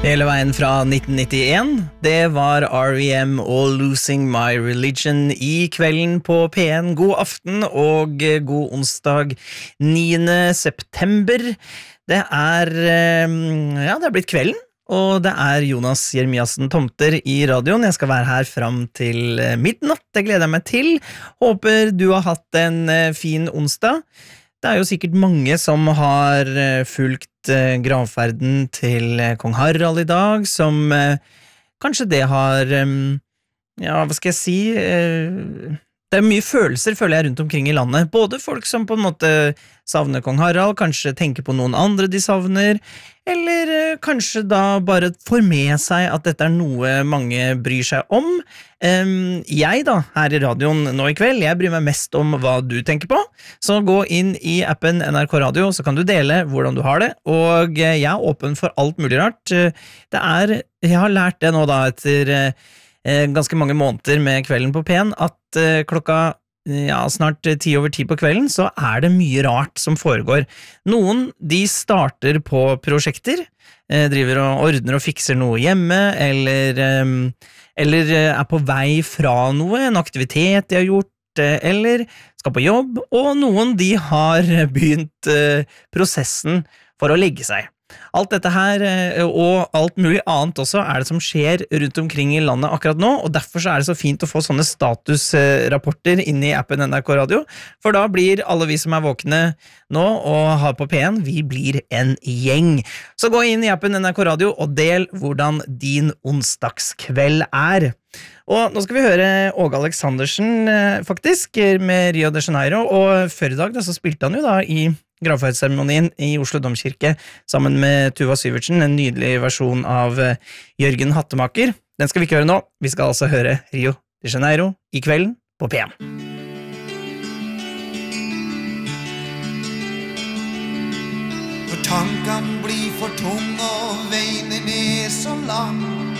Hele veien fra 1991, det var R.E.M. og Losing My Religion i kvelden på P1. God aften og god onsdag 9. september. Det er blitt kvelden, og det er Jonas Jeremiassen Tomter i radioen. Jeg skal være her fram til midnatt, det gleder jeg meg til. Håper du har hatt en fin onsdag. Det er jo sikkert mange som har fulgt gravferden til kong Harald i dag, som kanskje det har, hva skal jeg si, det er mye følelser, føler jeg, rundt omkring i landet. Både folk som på en måte savner kong Harald, kanskje tenker på noen andre de savner, eller kanskje da bare får med seg at dette er noe mange bryr seg om. Jeg da, her i radioen nå i kveld, jeg bryr meg mest om hva du tenker på, så gå inn i appen NRK Radio, så kan du dele hvordan du har det, og jeg er åpen for alt mulig rart. Jeg har lært det nå da etter ganske mange måneder med kvelden på P1, at klokka snart 10:10 på kvelden, så er det mye rart som foregår. Noen, de starter på prosjekter, driver og ordner og fikser noe hjemme, eller er på vei fra noe, en aktivitet de har gjort, eller skal på jobb, og noen, de har begynt prosessen for å legge seg. Alt dette her, og alt mulig annet også, er det som skjer rundt omkring i landet akkurat nå, og derfor så er det så fint å få sånne statusrapporter inn i appen NRK Radio, for da blir alle vi som er våkne nå og har på P1, vi blir en gjeng. Så gå inn i appen NRK Radio og del hvordan din onsdagskveld er. Og nå skal vi høre Åge Aleksandersen faktisk, med Rio de Janeiro, og før i dag da, så spilte han jo da i gravferdsseremonien i Oslo Domkirke sammen med Tuva Syvertsen, en nydelig versjon av Jørgen Hattemaker. Den skal vi ikke høre nå, vi skal altså høre Rio de Janeiro i kvelden på P1. For tankene blir for tung og veien er så lang,